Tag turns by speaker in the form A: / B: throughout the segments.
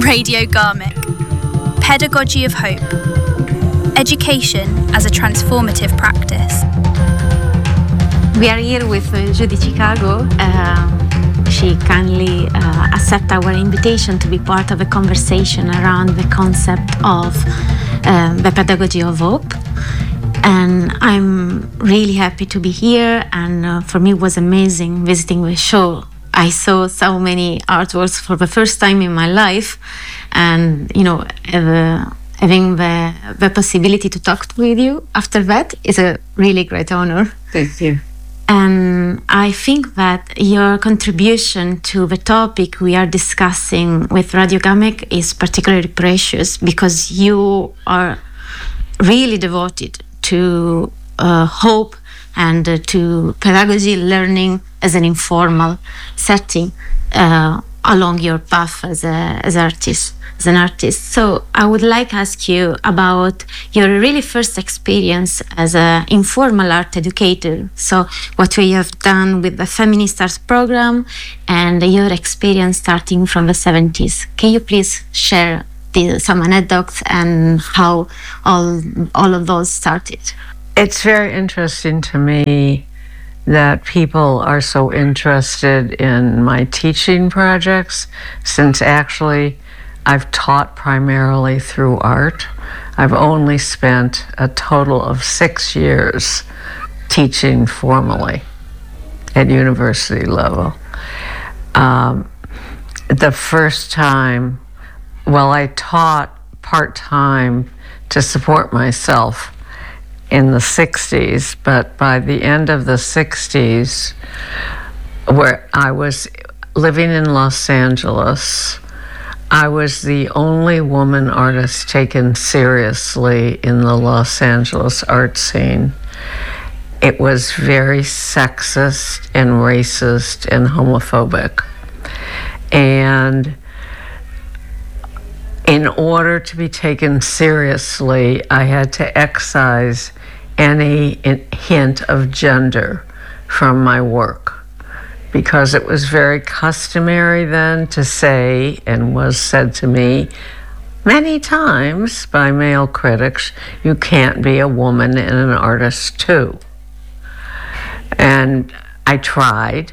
A: Radio Garmick. Pedagogy of Hope. Education as a transformative practice.
B: We are here with Judy Chicago. She kindly accepted our invitation to be part of a conversation around the concept of the pedagogy of hope. And I'm really happy to be here, and for me it was amazing visiting the show. I saw so many artworks for the first time in my life, and having the possibility to talk with you after that is a really great honor.
C: Thank you.
B: And I think that your contribution to the topic we are discussing with Radio Garmick is particularly precious, because you are really devoted to hope and to pedagogy learning as an informal setting along your path as an artist. So I would like to ask you about your really first experience as an informal art educator. So what you have done with the Feminist Arts program and your experience starting from the 70s. Can you please share some anecdotes and how all of those started?
C: It's very interesting to me that people are so interested in my teaching projects, since actually I've taught primarily through art. I've only spent a total of 6 years teaching formally at university level. The first time, I taught part-time to support myself in the 60s, but by the end of the 60s, where I was living in Los Angeles, I was the only woman artist taken seriously in the Los Angeles art scene. It was very sexist and racist and homophobic. And in order to be taken seriously, I had to excise any hint of gender from my work, because it was very customary then to say, and was said to me many times by male critics, you can't be a woman and an artist too. And I tried,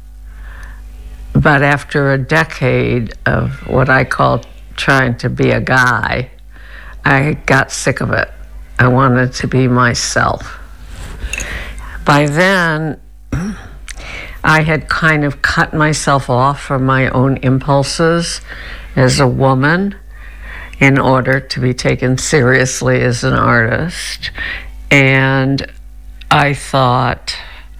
C: but after a decade of what I call trying to be a guy, I got sick of it. I wanted to be myself. By then, I had kind of cut myself off from my own impulses as a woman in order to be taken seriously as an artist. And I thought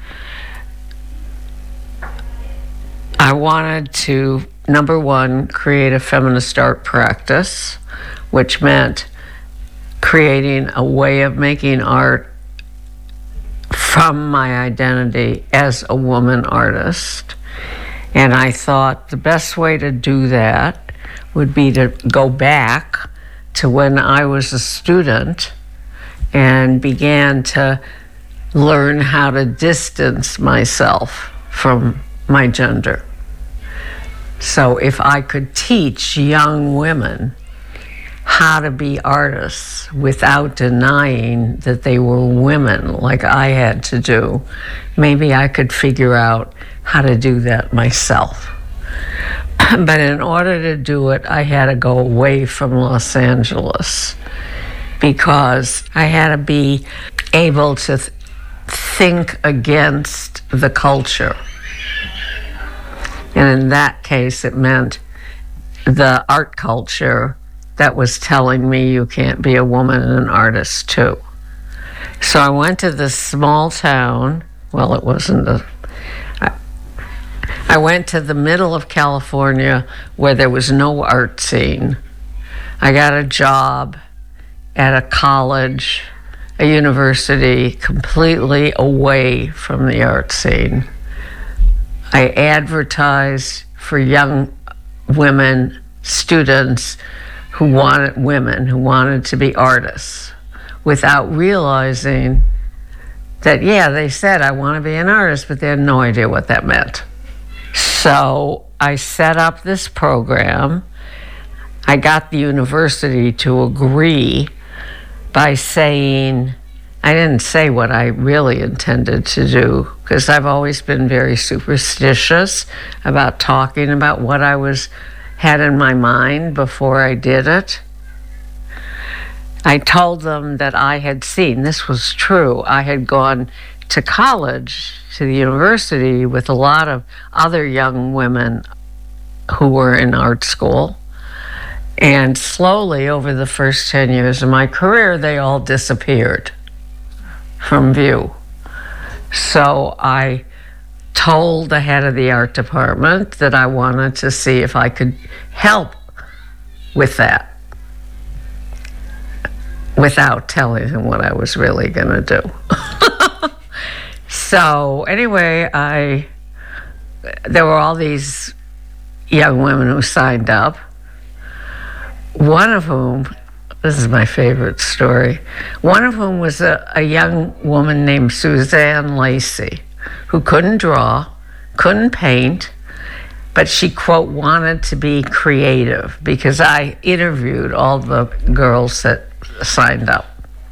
C: I wanted to, number one, create a feminist art practice, which meant creating a way of making art from my identity as a woman artist. And I thought the best way to do that would be to go back to when I was a student and began to learn how to distance myself from my gender. So if I could teach young women how to be artists without denying that they were women like I had to do, maybe I could figure out how to do that myself. But in order to do it, I had to go away from Los Angeles, because I had to be able to think against the culture. And in that case, it meant the art culture that was telling me you can't be a woman and an artist too. So I went to this small town. Well, it wasn't I went to the middle of California where there was no art scene. I got a job at a college, a university, completely away from the art scene. I advertised for young women, students who wanted to be artists, without realizing that, they said, I want to be an artist, but they had no idea what that meant. So I set up this program. I got the university to agree by saying, I didn't say what I really intended to do, because I've always been very superstitious about talking about what I had in my mind before I did it. I told them that I had seen, this was true, I had gone to college, to the university, with a lot of other young women who were in art school. And slowly, over the first 10 years of my career, they all disappeared from view. So I told the head of the art department that I wanted to see if I could help with that, without telling him what I was really going to do. So anyway, there were all these young women who signed up. One of whom, this is my favorite story, one of whom was a young woman named Suzanne Lacey, who couldn't draw, couldn't paint, but she, quote, wanted to be creative, because I interviewed all the girls that signed up,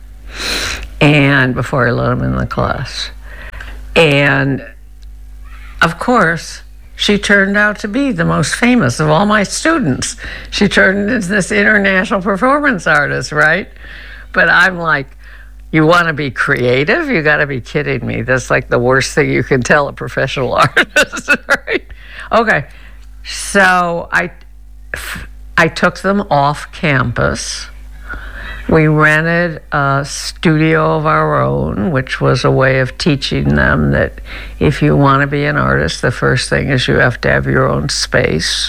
C: and before I let them in the class. And of course, she turned out to be the most famous of all my students. She turned into this international performance artist, right? But I'm like, you want to be creative? You got to be kidding me. That's like the worst thing you can tell a professional artist, right? Okay, so I took them off campus. We rented a studio of our own, which was a way of teaching them that if you want to be an artist, the first thing is you have to have your own space,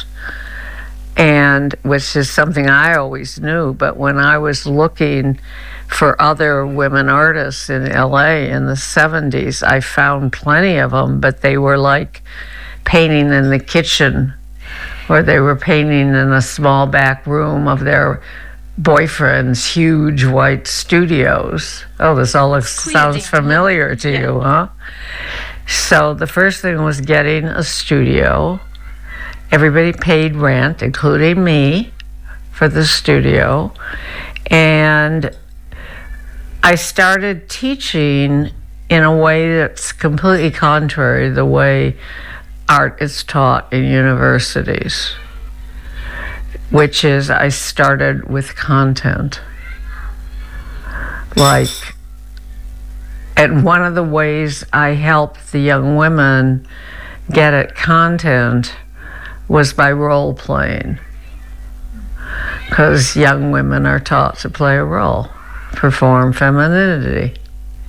C: and which is something I always knew. But when I was looking for other women artists in LA in the 70s, I found plenty of them, but they were like painting in the kitchen, or they were painting in a small back room of their boyfriend's huge white studios. Oh, this all sounds familiar to you, huh? So the first thing was getting a studio. Everybody paid rent, including me, for the studio. And I started teaching in a way that's completely contrary to the way art is taught in universities, which is I started with content. And one of the ways I helped the young women get at content was by role playing, because young women are taught to play a role, perform femininity.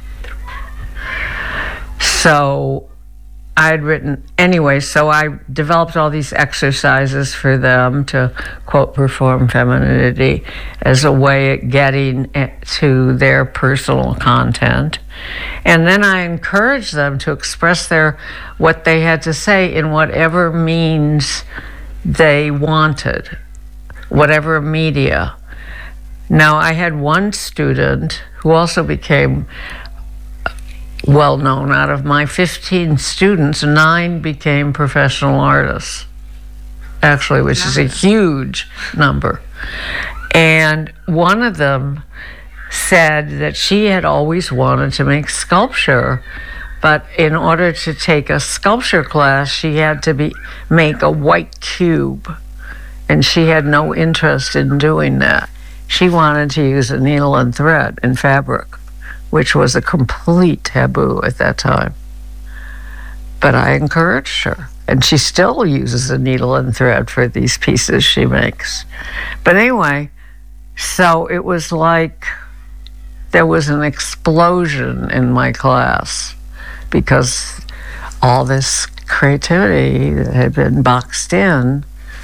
C: So I'd written, anyway, so I developed all these exercises for them to, quote, perform femininity as a way of getting to their personal content. And then I encouraged them to express what they had to say in whatever means they wanted, whatever media. Now, I had one student who also became well known. Out of my 15 students, 9 became professional artists, actually, which is a huge number. And one of them said that she had always wanted to make sculpture, but in order to take a sculpture class, she had to make a white cube, and she had no interest in doing that. She wanted to use a needle and thread and fabric, which was a complete taboo at that time. But I encouraged her, and she still uses a needle and thread for these pieces she makes. But anyway, so it was like there was an explosion in my class, because all this creativity that had been boxed in,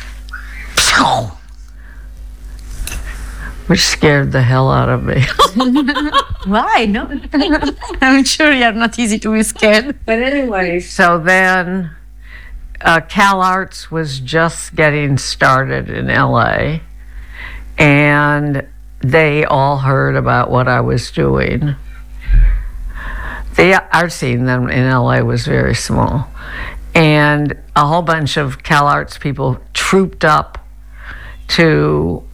C: which scared the hell out of me.
B: Why? No. I'm sure you're not easy to be scared.
C: But anyway, so then Cal Arts was just getting started in LA, and they all heard about what I was doing. The art scene then in LA was very small, and a whole bunch of Cal Arts people trooped up to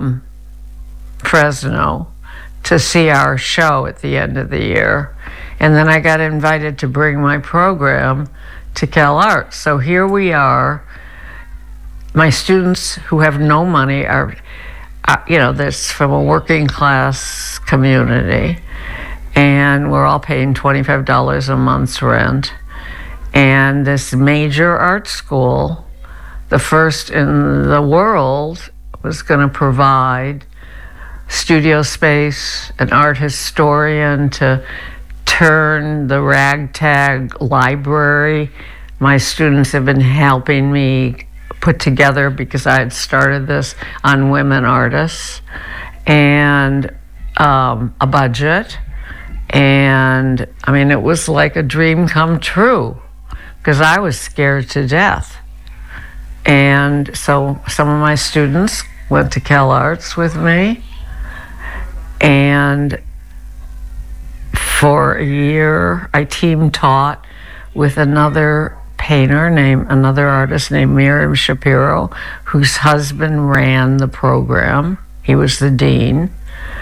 C: Fresno to see our show at the end of the year. And then I got invited to bring my program to CalArts. So here we are. My students who have no money are, this from a working class community. And we're all paying $25 a month's rent. And this major art school, the first in the world, was going to provide studio space, an art historian to turn the ragtag library my students have been helping me put together, because I had started this, on women artists, and a budget. And I mean, it was like a dream come true, because I was scared to death. And so some of my students went to CalArts with me, and for a year I team taught with another artist named Miriam Shapiro, whose husband ran the program. He was the dean.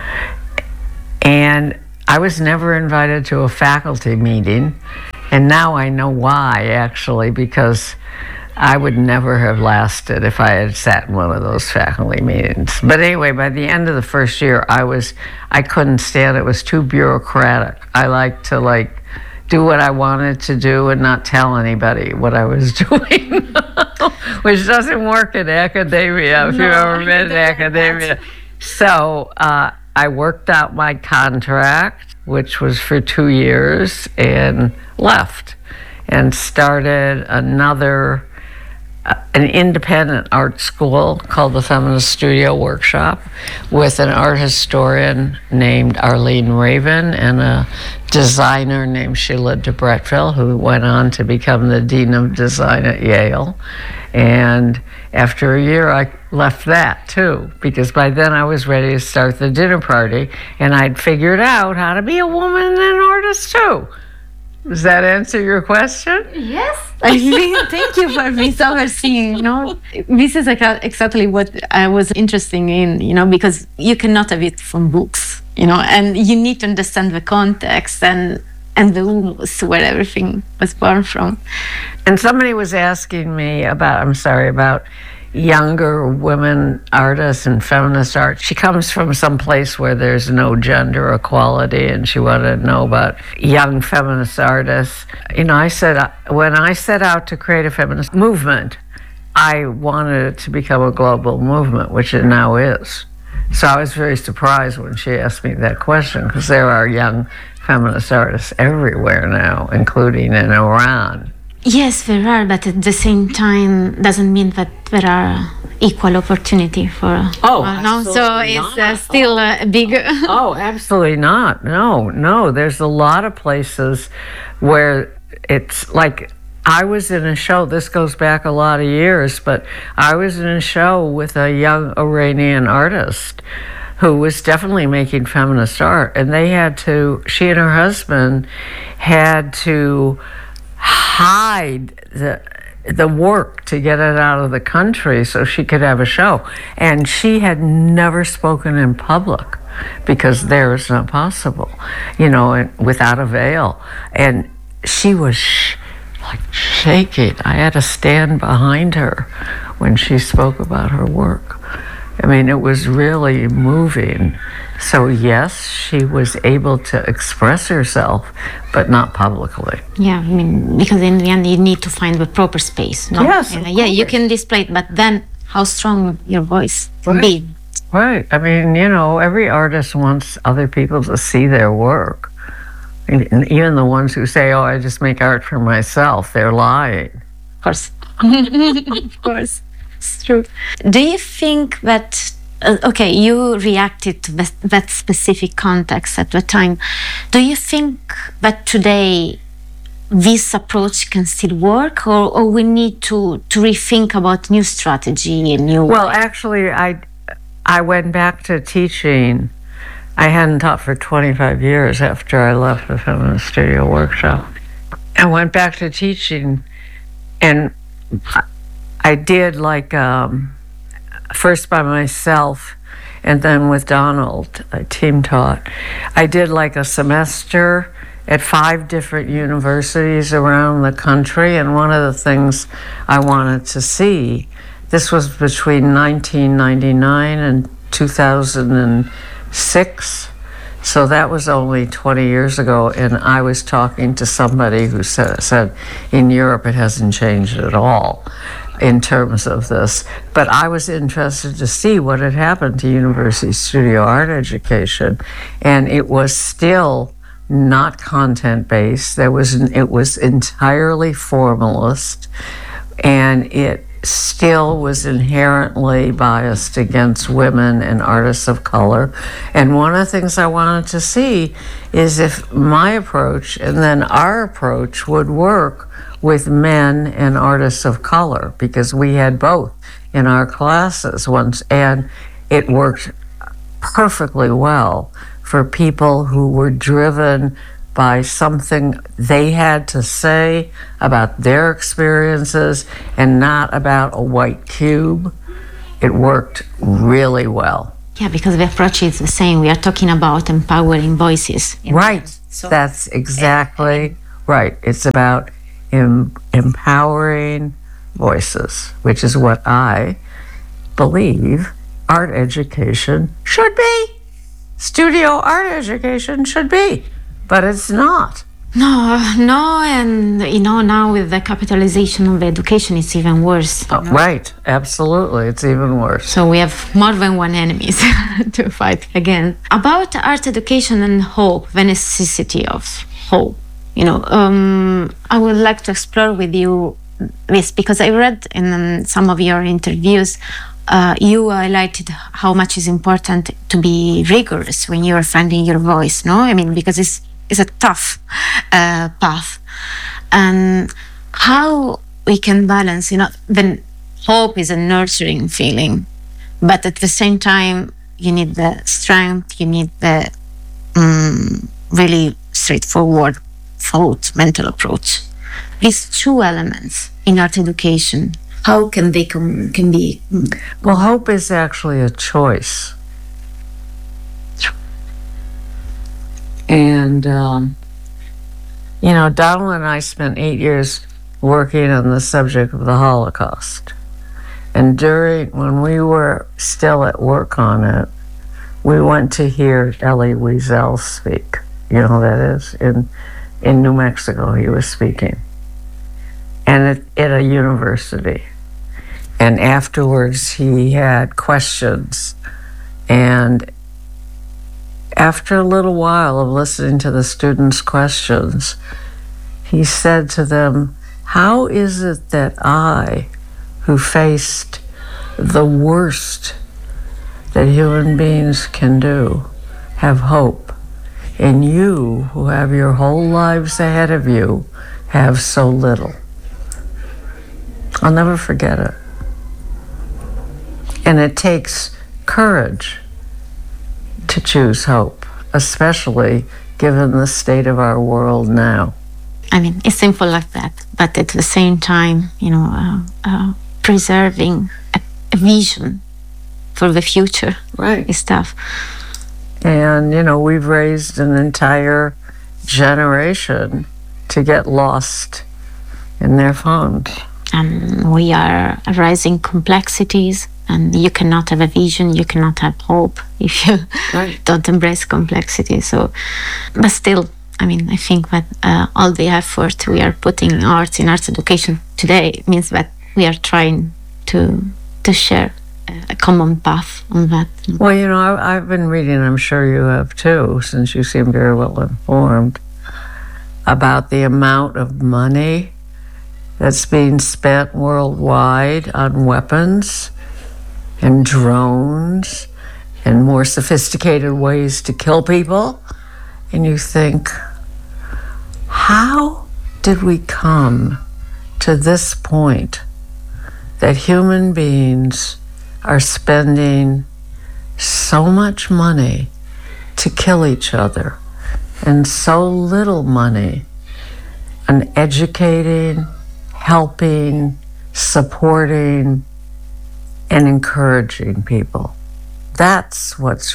C: And I was never invited to a faculty meeting, and now I know why, actually, because I would never have lasted if I had sat in one of those faculty meetings. But anyway, by the end of the first year, I couldn't stand it. It was too bureaucratic. I like to do what I wanted to do and not tell anybody what I was doing, which doesn't work in academia, if you've ever been in academia. So I worked out my contract, which was for 2 years, and left and started an independent art school called the Feminist Studio Workshop with an art historian named Arlene Raven and a designer named Sheila DeBretteville, who went on to become the Dean of Design at Yale. And after a year, I left that too, because by then I was ready to start the dinner party, and I'd figured out how to be a woman and an artist too. Does that answer your question?
B: Yes. Thank you for this overseeing. This is exactly what I was interested in, because you cannot have it from books, and you need to understand the context and the rules where everything was born from.
C: And somebody was asking me about younger women artists and feminist art. She comes from some place where there's no gender equality, and she wanted to know about young feminist artists. I said, when I set out to create a feminist movement, I wanted it to become a global movement, which it now is. So I was very surprised when she asked me that question, because there are young feminist artists everywhere now, including in Iran.
B: Yes, there are, but at the same time, doesn't mean that there are equal opportunity for. So it's still big.
C: Oh, absolutely not. No. There's a lot of places where it's like, I was in a show, this goes back a lot of years, but I was in a show with a young Iranian artist who was definitely making feminist art, and she and her husband had to hide the work to get it out of the country so she could have a show. And she had never spoken in public, because there is not possible, without a veil. And she was shaking. I had to stand behind her when she spoke about her work. I mean, it was really moving. So yes, she was able to express herself, but not publicly.
B: Yeah, because in the end you need to find the proper space. No?
C: Yes.
B: You can display it, but then how strong your voice will be.
C: Right. Every artist wants other people to see their work. And even the ones who say, "Oh, I just make art for myself," they're lying.
B: Of course. Of course. It's true. Do you think that, you reacted to that specific context at the time. Do you think that today this approach can still work, or we need to rethink about new strategy and new...
C: Well, actually, I went back to teaching. I hadn't taught for 25 years after I left the Feminist Studio Workshop. I went back to teaching, and I did first by myself and then with Donald, I team taught. I did like a semester at 5 different universities around the country, and one of the things I wanted to see, this was between 1999 and 2006, so that was only 20 years ago, and I was talking to somebody who said in Europe it hasn't changed at all in terms of this, but I was interested to see what had happened to university studio art education, and it was still not content-based. It was entirely formalist, and it still was inherently biased against women and artists of color. And one of the things I wanted to see is if my approach and then our approach would work with men and artists of color, because we had both in our classes once, and it worked perfectly well for people who were driven by something they had to say about their experiences and not about a white cube. It worked really well.
B: Yeah, because the approach is the same. We are talking about empowering voices.
C: Right. So that's exactly right. It's about empowering voices, which is what I believe art education should be. Studio art education should be, but it's not.
B: No, and now with the capitalization of education, it's even worse.
C: Right, absolutely, it's even worse.
B: So we have more than one enemy to fight against. About art education and hope, the necessity of hope. I would like to explore with you this, because I read in some of your interviews, you highlighted how much is important to be rigorous when you are finding your voice, no? I mean, because it's a tough path. And how we can balance, then hope is a nurturing feeling, but at the same time, you need the strength, you need the really straightforward thought, mental approach. These 2 elements in art education, how can they can be?
C: Well, hope is actually a choice. And, Donald and I spent 8 years working on the subject of the Holocaust. And when we were still at work on it, we went to hear Elie Wiesel speak. You know who that is? In New Mexico, he was speaking. And at a university. And afterwards, he had questions. And after a little while of listening to the students' questions, he said to them, how is it that I, who faced the worst that human beings can do, have hope, and you, who have your whole lives ahead of you, have so little? I'll never forget it. And it takes courage to choose hope, especially given the state of our world now.
B: I mean, it's simple like that, but at the same time, preserving a vision for the future,
C: right,
B: is tough.
C: And, we've raised an entire generation to get lost in their phones.
B: And we are raising complexities, and you cannot have a vision, you cannot have hope if you don't embrace complexity. So, but still, I think that all the effort we are putting in arts education today means that we are trying to share a common path on that.
C: Well, I've been reading, I'm sure you have too, since you seem very well informed, about the amount of money that's being spent worldwide on weapons and drones and more sophisticated ways to kill people. And you think, how did we come to this point that human beings are spending so much money to kill each other and so little money on educating, helping, supporting and encouraging people. That's what's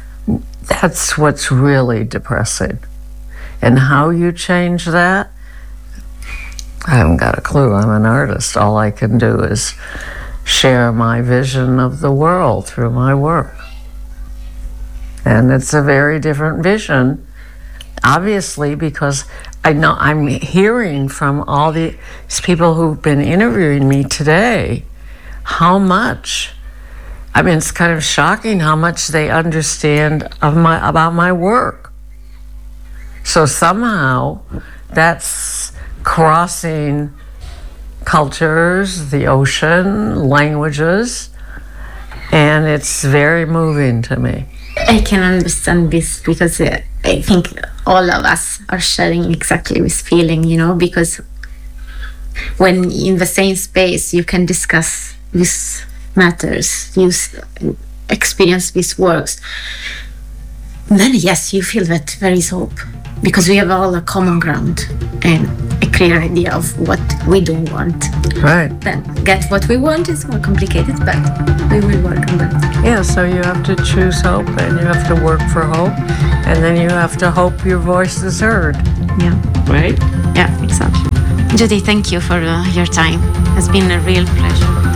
C: really depressing. And how you change that, I haven't got a clue. I'm an artist. All I can do is share my vision of the world through my work. And it's a very different vision, obviously, because I know I'm hearing from all these people who've been interviewing me today how much, I mean, it's kind of shocking how much they understand about my work. So somehow that's crossing cultures, the ocean, languages, and it's very moving to me.
B: I can understand this because I think all of us are sharing exactly this feeling, because when in the same space you can discuss these matters, you experience these works, then yes, you feel that there is hope because we have all a common ground and a clear idea of what we don't want.
C: Right.
B: Then get what we want is more complicated, but we will work on that.
C: Yeah, so you have to choose hope and you have to work for hope, and then you have to hope your voice is heard.
B: Yeah.
C: Right?
B: Yeah, exactly. Judy, thank you for your time. It's been a real pleasure.